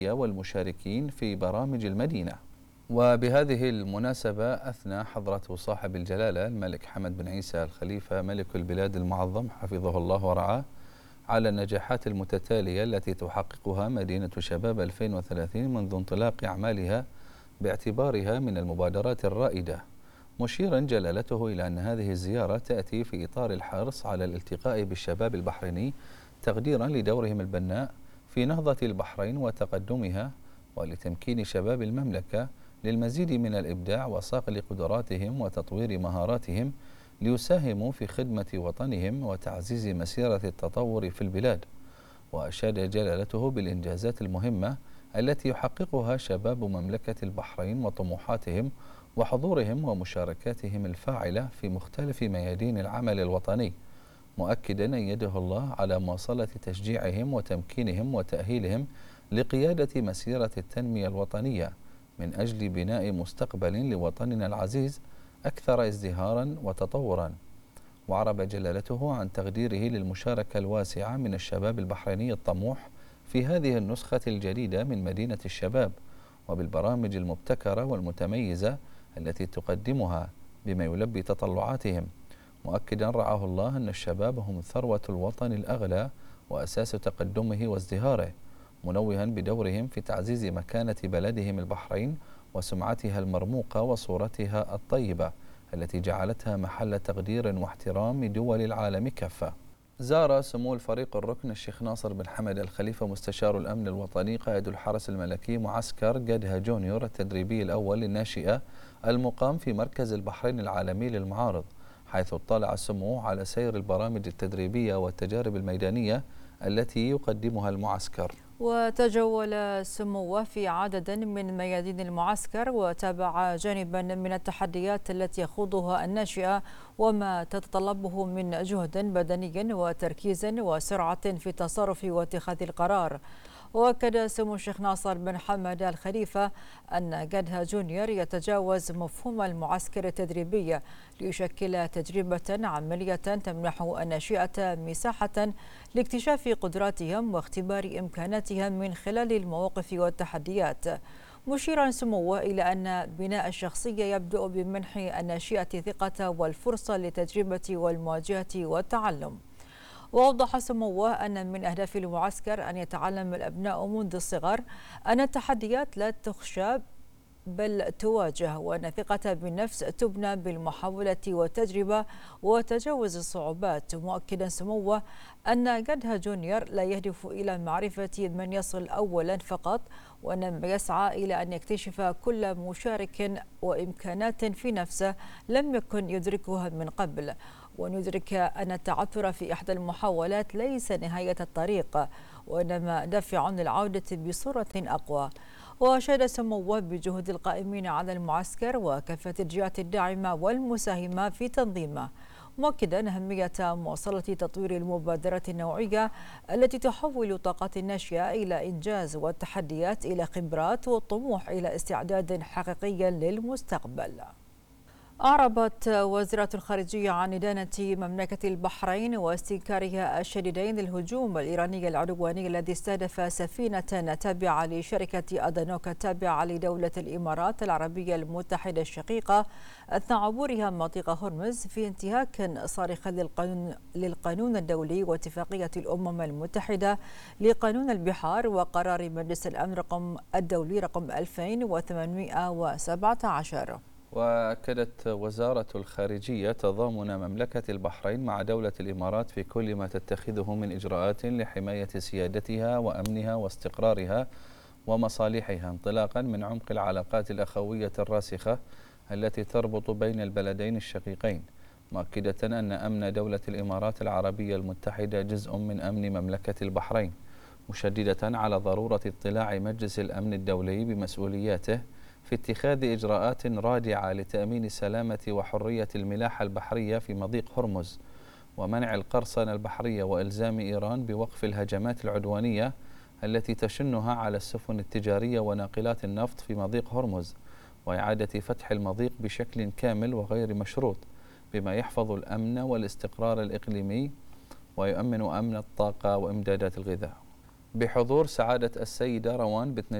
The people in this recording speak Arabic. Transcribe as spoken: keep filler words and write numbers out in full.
والمشاركين في برامج المدينة. وبهذه المناسبة أثنى حضرة صاحب الجلالة الملك حمد بن عيسى الخليفة ملك البلاد المعظم حفظه الله ورعاه على النجاحات المتتالية التي تحققها مدينة شباب ألفين وثلاثين منذ انطلاق أعمالها باعتبارها من المبادرات الرائدة، مشيرا جلالته إلى أن هذه الزيارة تأتي في إطار الحرص على الالتقاء بالشباب البحريني تقديرا لدورهم البناء في نهضة البحرين وتقدمها، ولتمكين شباب المملكة للمزيد من الإبداع وصقل قدراتهم وتطوير مهاراتهم ليساهموا في خدمة وطنهم وتعزيز مسيرة التطور في البلاد. وأشاد جلالته بالإنجازات المهمة التي يحققها شباب مملكة البحرين وطموحاتهم وحضورهم ومشاركاتهم الفاعلة في مختلف ميادين العمل الوطني، مؤكدا أن يده الله على مواصلة تشجيعهم وتمكينهم وتأهيلهم لقيادة مسيرة التنمية الوطنية من أجل بناء مستقبل لوطننا العزيز أكثر ازدهارا وتطورا. وعرب جلالته عن تقديره للمشاركة الواسعة من الشباب البحريني الطموح في هذه النسخة الجديدة من مدينة الشباب، وبالبرامج المبتكرة والمتميزة التي تقدمها بما يلبي تطلعاتهم، مؤكدا رعاه الله أن الشباب هم ثروة الوطن الأغلى وأساس تقدمه وازدهاره، منوها بدورهم في تعزيز مكانة بلدهم البحرين وسمعتها المرموقة وصورتها الطيبة التي جعلتها محل تقدير واحترام دول العالم كافة. زار سمو الفريق الركن الشيخ ناصر بن حمد الخليفة مستشار الأمن الوطني قائد الحرس الملكي معسكر قدها جونيور التدريبي الأول للناشئة المقام في مركز البحرين العالمي للمعارض، حيث اطلع سموه على سير البرامج التدريبية والتجارب الميدانية التي يقدمها المعسكر. وتجول سموه في عدد من ميادين المعسكر وتابع جانبا من التحديات التي يخوضها الناشئة وما تتطلبه من جهد بدني وتركيز وسرعة في التصرف واتخاذ القرار. وأكد سمو الشيخ ناصر بن حمد الخليفة أن قدها جونيور يتجاوز مفهوم المعسكر التدريبي ليشكل تجربة عملية تمنح الناشئة مساحة لاكتشاف قدراتهم واختبار إمكاناتهم من خلال المواقف والتحديات، مشيرا سموه إلى أن بناء الشخصية يبدأ بمنح الناشئة ثقة والفرصة للتجربة والمواجهة والتعلم. وأوضح سموه أن من أهداف المعسكر أن يتعلم الأبناء منذ الصغر أن التحديات لا تخشى بل تواجه، وأن الثقة بالنفس تبنى بالمحاولة والتجربة وتجاوز الصعوبات، مؤكدا سموه أن قدها جونيور لا يهدف إلى معرفة من يصل أولا فقط، وإنما يسعى إلى أن يكتشف كل مشارك وإمكانات في نفسه لم يكن يدركها من قبل، وندرك أن التعثر في إحدى المحاولات ليس نهاية الطريق وإنما دافع للعودة بصورة أقوى. وأشاد سموه بجهود القائمين على المعسكر وكافة الجهات الداعمة والمساهمة في تنظيمه، مؤكدا أهمية مواصلة تطوير المبادرة النوعية التي تحول طاقات الناشئة إلى إنجاز والتحديات إلى خبرات والطموح إلى استعداد حقيقي للمستقبل. أعربت وزارة الخارجية عن إدانة مملكة البحرين واستنكارها الشديدين للهجوم الإيراني العدواني الذي استهدف سفينة تابعة لشركة أدانوك التابعة لدولة الإمارات العربية المتحدة الشقيقة أثناء عبورها مضيق هرمز في انتهاك صارخ للقانون, للقانون الدولي واتفاقية الأمم المتحدة لقانون البحار وقرار مجلس الأمن رقم الدولي رقم ألفين وثمانمائة وسبعة عشر. وأكدت وزارة الخارجية تضامن مملكة البحرين مع دولة الإمارات في كل ما تتخذه من إجراءات لحماية سيادتها وأمنها واستقرارها ومصالحها، انطلاقا من عمق العلاقات الأخوية الراسخة التي تربط بين البلدين الشقيقين، مؤكدة أن أمن دولة الإمارات العربية المتحدة جزء من أمن مملكة البحرين، مشددة على ضرورة اطلاع مجلس الأمن الدولي بمسؤولياته في اتخاذ إجراءات رادعة لتأمين سلامة وحرية الملاحة البحرية في مضيق هرمز ومنع القرصنة البحرية وإلزام إيران بوقف الهجمات العدوانية التي تشنها على السفن التجارية وناقلات النفط في مضيق هرمز، وإعادة فتح المضيق بشكل كامل وغير مشروط بما يحفظ الأمن والاستقرار الإقليمي ويؤمن أمن الطاقة وإمدادات الغذاء. بحضور سعادة السيدة روان بنت